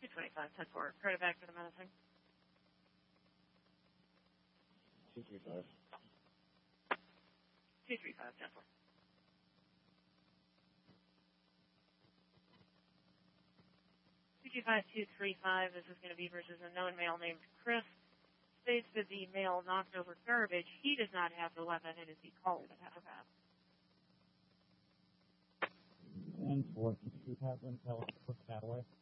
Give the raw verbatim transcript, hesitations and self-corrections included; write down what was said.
twenty-five, ten four. Credit back for the menacing. two three five. two three five, ten four. two two five two three five, this is going to be versus a known male named Chris. States that the male knocked over garbage. He does not have the weapon. It is the caller that has that. And for two Catherine, tell us to push that away.